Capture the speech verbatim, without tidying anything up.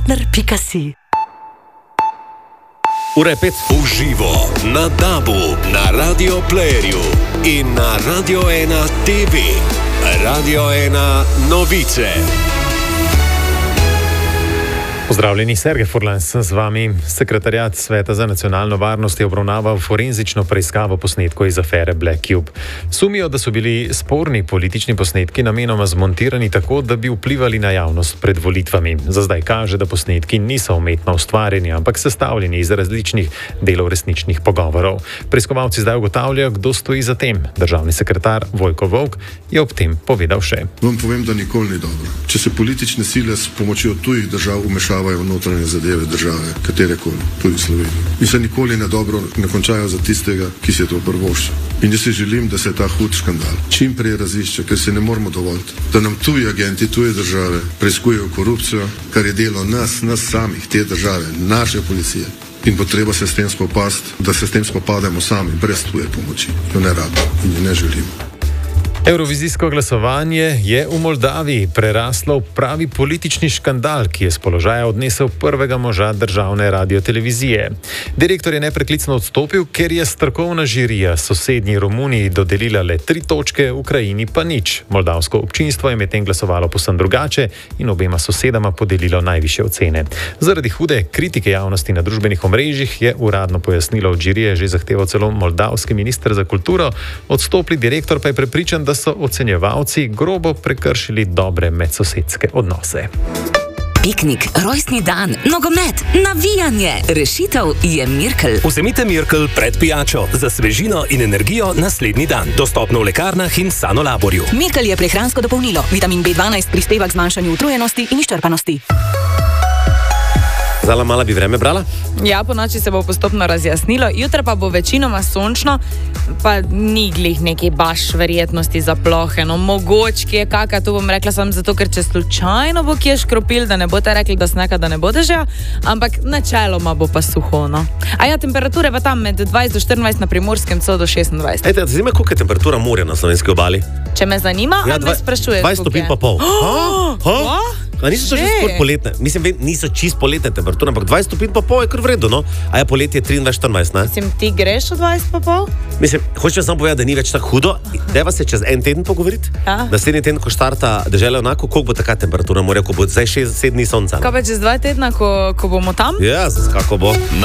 partner pika si. Ura je pet. Uživo na Dabu, na Radio Playerju in na Radio ena T V. Radio ena novice. Pozdravljeni, Sergej Furlan sem z vami. Sekretariat Sveta za nacionalno varnost je obravnaval forenzično preiskavo posnetkov iz afere Black Cube. Sumijo, da so bili sporni politični posnetki namenoma zmontirani tako, da bi vplivali na javnost pred volitvami. Za zdaj kaže, da posnetki niso umetno ustvarjeni, ampak sestavljeni iz različnih delov resničnih pogovorov. Preiskovalci zdaj ugotavljajo, kdo stoji za tem. Državni sekretar Vojko Volk je ob tem povedal še. Vam povem, da nikoli ni dobro. Če se politične sile s pomočjo tujih držav umešavajo v notranje zadeve države, katerekoli, tudi Slovenije. In se nikoli ne dobro ne končajo za tistega, ki se je to prvoščil. In jaz si želim, da se ta hud škandal čim prej razišče, ker se ne moramo dovoliti, da nam tuji agenti, tuje države preiskujejo korupcijo, kar je delo nas, nas samih, te države, naše policije. In potreba se s tem spopasti, da se s tem spopademo sami, brez tuje pomoči. Jo ne rabimo in jo ne želimo. Evrovizijsko glasovanje je v Moldaviji preraslo v pravi politični škandal, ki je s položaja odnesel prvega moža državne radiotelevizije. Direktor je nepreklicno odstopil, ker je strokovna žirija sosednji Romuniji dodelila le tri točke, Ukrajini pa nič. Moldavsko občinstvo je medtem glasovalo povsem drugače in obema sosedama podelilo najvišje ocene. Zaradi hude kritike javnosti na družbenih omrežjih je uradno pojasnilo od žirije že zahteval celo moldavski minister za kulturo, odstopli direktor pa je prepričan, da so ocenjevalci grobo prekršili dobre medsosedske odnose. Piknik, rojstni dan, nogomet, navijanje. Rešitev je Mirkel. Vzemite Mirkel pred pijačo za svežino in energijo naslednji dan. Dostopno v lekarnah in Sanolaborju. Mirkel je prehransko dopolnilo. Vitamin B dvanajst prispeva k zmanjšanju utrujenosti in izčrpanosti. Zala mala bi vreme brala? Ja, po noči se bo postopno razjasnilo, jutra pa bo večinoma sončno, pa ni glih neki baš verjetnosti za plohe. No, mogoče je kaka, to bom rekla samo zato, ker če slučajno bo kje škropil, da ne boste rekli, da snega, da ne bo dežja, ampak načeloma bo pa suho, no. A ja, temperature pa tam med dvajset do štiriindvajset na Primorskem, celo do šestindvajset. Ejte, zanima, koliko je temperatura morja na slovenski obali? Če me zanima, ja, ali me sprašuješ, dvajset stopinj pa pol. Oh, ha? A niso to že skoro poletne? Mislim, niso čist poletne temperature, ampak dvajset stopinj pa pol je kar vredno, no? A ja, poletje je triindvajset štiriindvajset, ne? Mislim, ti greš v dvajset pa pol? Mislim, hočem samo povedati, da ni več tako hudo. Deva se čez en teden pogovoriti. Ja. Naslednji teden, ko štarta dežela onako, koliko bo taka temperatura morja, ko bo zdaj šest sedem dni sonca. Kaj pa čez dva tedna, ko, ko bomo tam? Ja, kako bo.